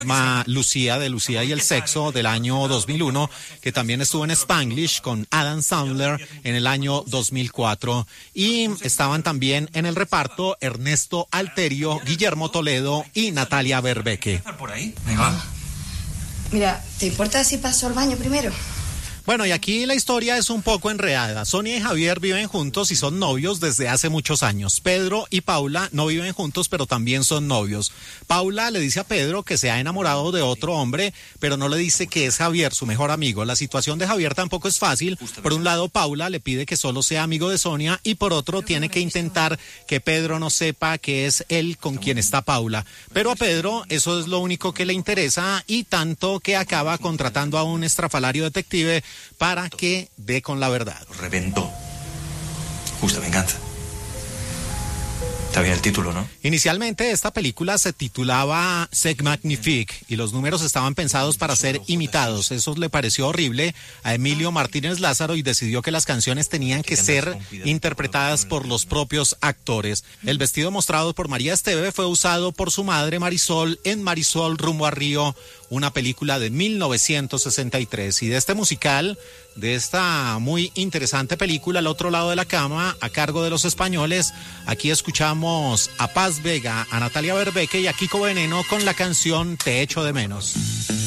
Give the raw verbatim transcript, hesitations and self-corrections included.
Ma Lucía, de Lucía y el sexo, del año dos mil uno, que también estuvo en Spanglish con Adam Sandler en el año dos mil cuatro. Y estaban también en el reparto Ernesto Alterio, Guillermo Toledo y Natalia Berbeque. Por ahí, venga. Mira, ¿te importa si paso al baño primero? Bueno, y aquí la historia es un poco enredada. Sonia y Javier viven juntos y son novios desde hace muchos años. Pedro y Paula no viven juntos, pero también son novios. Paula le dice a Pedro que se ha enamorado de otro hombre, pero no le dice que es Javier, su mejor amigo. La situación de Javier tampoco es fácil. Por un lado, Paula le pide que solo sea amigo de Sonia y por otro tiene que intentar que Pedro no sepa que es él con quien está Paula. Pero a Pedro eso es lo único que le interesa y tanto que acaba contratando a un estrafalario detective para que dé con la verdad. Reventó. Justa venganza. Está bien el título, ¿no? Inicialmente esta película se titulaba C'est Magnifique y los números estaban pensados para ser imitados. Eso le pareció horrible a Emilio Martínez Lázaro y decidió que las canciones tenían que ser interpretadas por los propios actores. El vestido mostrado por María Esteve fue usado por su madre Marisol en Marisol rumbo a Río, una película de mil novecientos sesenta y tres. Y de este musical, de esta muy interesante película, Al otro lado de la cama, a cargo de los españoles, aquí escuchamos a Paz Vega, a Natalia Berbeque y a Kiko Veneno con la canción Te echo de menos.